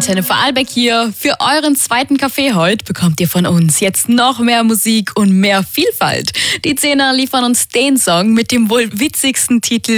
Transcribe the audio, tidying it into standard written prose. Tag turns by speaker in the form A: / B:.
A: Antenne Vorarlberg hier. Für euren zweiten Kaffee heute bekommt ihr von uns jetzt noch mehr Musik und mehr Vielfalt. Die Zehner liefern uns den Song mit dem wohl witzigsten Titel